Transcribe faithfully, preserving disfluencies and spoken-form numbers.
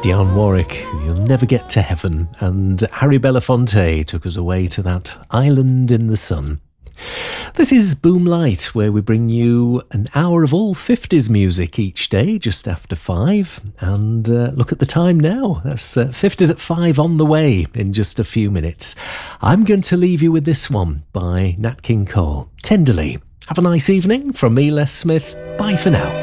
Dionne Warwick, You'll Never Get to Heaven, and Harry Belafonte took us away to that island in the sun. This is Boom Light, where we bring you an hour of all fifties music each day, just after five. And uh, look at the time now. That's uh, fifties at five on the way in just a few minutes. I'm going to leave you with this one by Nat King Cole, Tenderly. Have a nice evening. From me, Les Smith. Bye for now.